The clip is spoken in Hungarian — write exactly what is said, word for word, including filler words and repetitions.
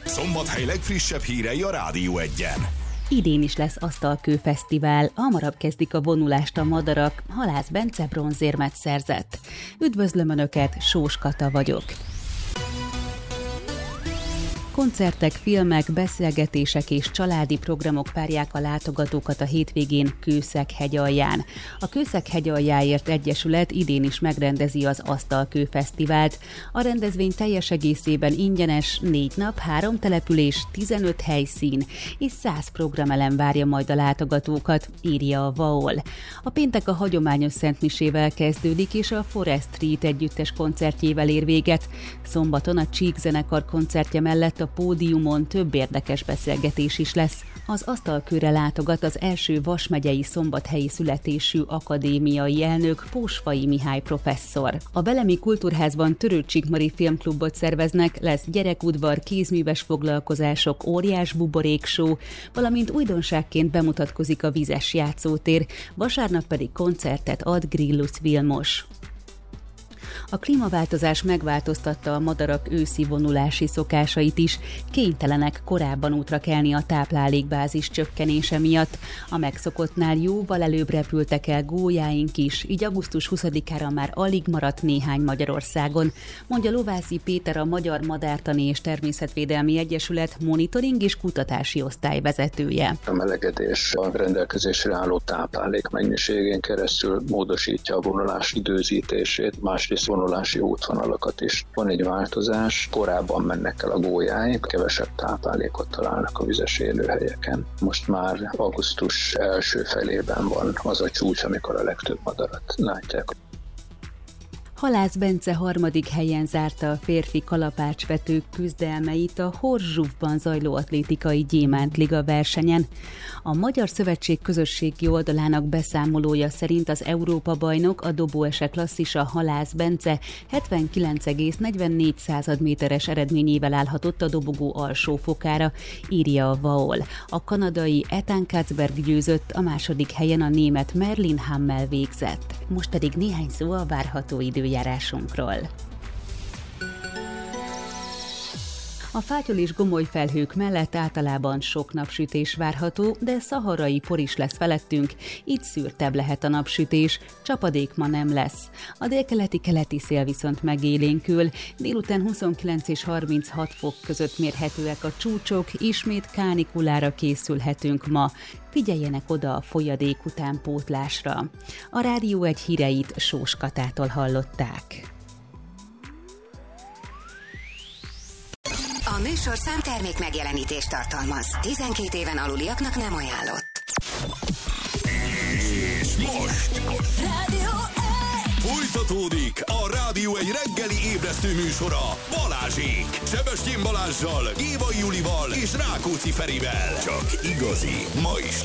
Szombathely legfrissebb hírei a Rádió Egyen. Idén is lesz Asztalkő Fesztivál, hamarabb kezdik a vonulást a madarak, Halász Bence bronzérmet szerzett. Üdvözlöm Önöket, Sós Kata vagyok. Koncertek, filmek, beszélgetések és családi programok várják a látogatókat a hétvégén Kőszeg-hegyalján. A Kőszeg-hegyaljáért Egyesület idén is megrendezi az Asztalkő Fesztivált. A rendezvény teljes egészében ingyenes, négy nap, három település, tizenöt helyszín és száz programelem várja majd a látogatókat, írja a vaol. A péntek a hagyományos szentmisével kezdődik, és a Forest Street együttes koncertjével ér véget. Szombaton a Csík zenekar koncertje mellett a pódiumon több érdekes beszélgetés is lesz. Az asztalkőre látogat az első vasmegyei szombathelyi születésű akadémiai elnök, Pósfai Mihály professzor. A Belemi Kultúrházban Törőcsikmari Filmklubot szerveznek, lesz gyerekudvar, kézműves foglalkozások, óriás buborékshow, valamint újdonságként bemutatkozik a vizes játszótér, vasárnap pedig koncertet ad Grillus Vilmos. A klímaváltozás megváltoztatta a madarak őszi vonulási szokásait is, kénytelenek korábban útra kelni a táplálékbázis csökkenése miatt. A megszokottnál jóval előbb repültek el gólyáink is, így augusztus huszadikára már alig maradt néhány Magyarországon, mondja Lovászi Péter, a Magyar Madártani és Természetvédelmi Egyesület monitoring és kutatási osztály vezetője. A melegedés a rendelkezésre álló táplálék mennyiségén keresztül módosítja a vonulás időzítését, másrészt vonulási útvonalakat is. Van egy változás, korábban mennek el a gólyáink, kevesebb táplálékot találnak a vizes élőhelyeken. Most már augusztus első felében van az a csúcs, amikor a legtöbb madarat látják. Halász Bence harmadik helyen zárta a férfi kalapácsvetők küzdelmeit a Horzsúfban zajló atlétikai Gyémántliga versenyen. A Magyar Szövetség közösségi oldalának beszámolója szerint az Európa-bajnok, a dobóese klasszisa Halász Bence hetvenkilenc egész negyvennégy méteres eredményével állhatott a dobogó alsó fokára, írja a vaol. A kanadai Ethan Katzberg győzött, a második helyen a német Merlin Hammel végzett. Most pedig néhány szó a várható időjárásunkról. A fátyol és gomoly felhők mellett általában sok napsütés várható, de szaharai por is lesz felettünk, így szürtebb lehet a napsütés, csapadék ma nem lesz. A délkeleti-keleti szél viszont megélénkül, délután huszonkilenc és harminchat fok között mérhetőek a csúcsok, ismét kánikulára készülhetünk ma. Figyeljenek oda a folyadék utánpótlásra. A Rádió egy híreit Sós Katától hallották. A műsorszám termék megjelenítést tartalmaz. tizenkét éven aluliaknak nem ajánlott. És most Rádió egy! folytatódik a Rádió egy reggeli ébresztő műsora Balázsék. Sebestyén Balázssal, Gévai Julival és Rákóczi Ferivel. Csak igazi, ma is